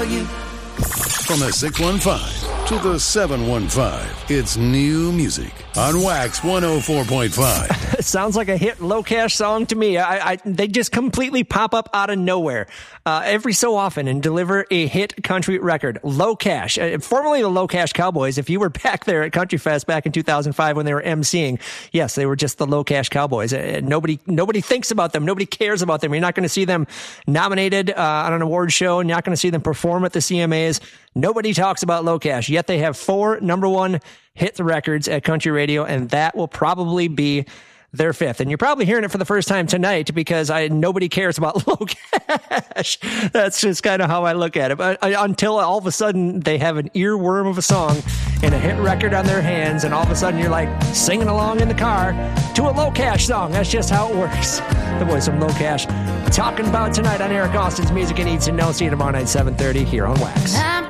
you. From the 615 to the 715, it's new music on Wax 104.5. It sounds like a hit Low Cash song to me. They just completely pop up out of nowhere every so often and deliver a hit country record. Low Cash, formerly the Low Cash Cowboys. If you were back there at Country Fest back in 2005 when they were emceeing, yes, they were just the Low Cash Cowboys. Nobody thinks about them. Nobody cares about them. You're not going to see them nominated on an award show. You're not going to see them perform at the CMAs. Nobody talks about Low Cash, yet they have 4 number one hit records at country radio, and that will probably be their 5th. And you're probably hearing it for the first time tonight because nobody cares about Low Cash. That's just kind of how I look at it. But until all of a sudden they have an earworm of a song and a hit record on their hands, and all of a sudden you're like singing along in the car to a Low Cash song. That's just how it works. The voice of Low Cash talking about tonight on Eric Austin's Music You Need to Know. See you tomorrow night, 7:30 here on Wax.